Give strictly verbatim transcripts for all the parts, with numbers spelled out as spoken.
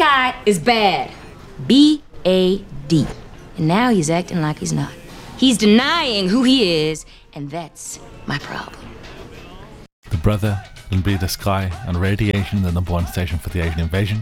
guy is bad. B A D. And now he's acting like he's not. He's denying who he is, and that's my problem. The brother will be the sky, and radiation the number one station for the Asian invasion.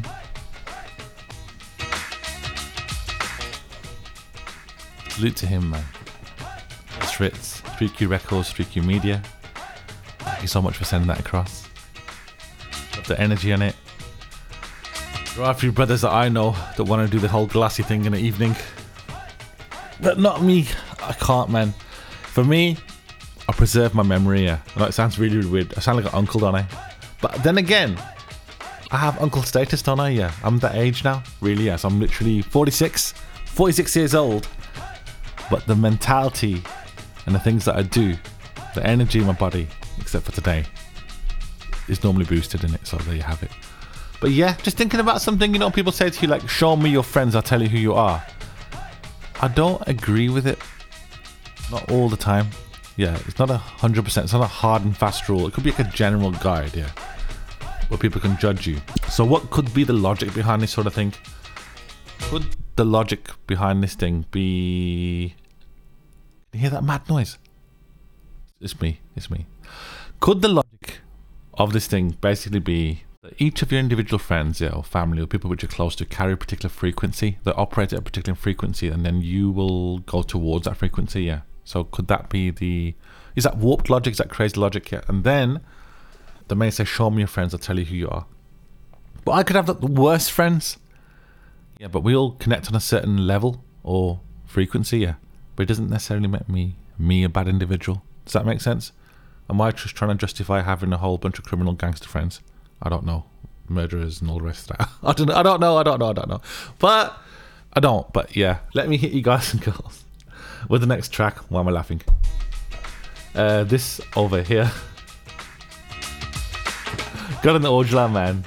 Salute to him, man. Fritz, three Q Records, three Q Media. Thank you so much for sending that across. Love the energy on it. There are a few brothers that I know that want to do the whole glassy thing in the evening. But not me. I can't, man. For me, I preserve my memory, yeah. I know it sounds really, really weird. I sound like an uncle, don't I? But then again, I have uncle status, don't I? Yeah. I'm that age now. Really, yes. I'm literally forty-six. forty-six years old. But the mentality and the things that I do, the energy in my body, except for today, is normally boosted in it. So there you have it. But yeah, just thinking about something, you know, people say to you like, show me your friends, I'll tell you who you are. I don't agree with it. Not all the time. Yeah, it's not a hundred percent. It's not a hard and fast rule. It could be like a general guide, yeah, where people can judge you. So what could be the logic behind this sort of thing? Could the logic behind this thing be... Can you hear that mad noise? It's me. It's me. Could the logic of this thing basically be that each of your individual friends, yeah, or family, or people which you're close to carry a particular frequency, that operate at a particular frequency, and then you will go towards that frequency, yeah? So could that be the... Is that warped logic? Is that crazy logic? Yeah. And then they may say, show me your friends, I'll tell you who you are. But I could have the worst friends. Yeah, but we all connect on a certain level or frequency, yeah. But it doesn't necessarily make me me a bad individual. Does that make sense? Am I just trying to justify having a whole bunch of criminal gangster friends? I don't know. Murderers and all the rest of that. I don't, I don't know, I don't know, I don't know. But, I don't, but yeah. Let me hit you guys and girls with the next track. Why am I laughing? Uh, this over here. Got in the Ojala, man.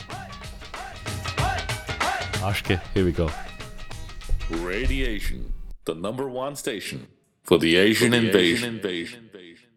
Ashke, here we go. Radiation, the number one station for the Asian, for the invasion. Asian invasion.